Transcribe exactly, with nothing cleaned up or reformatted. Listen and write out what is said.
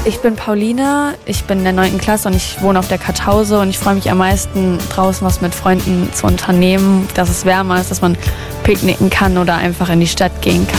Ich bin Pauline, ich bin in der neunten Klasse und ich wohne auf der Kartause und ich freue mich am meisten, draußen was mit Freunden zu unternehmen, dass es wärmer ist, dass man picknicken kann oder einfach in die Stadt gehen kann.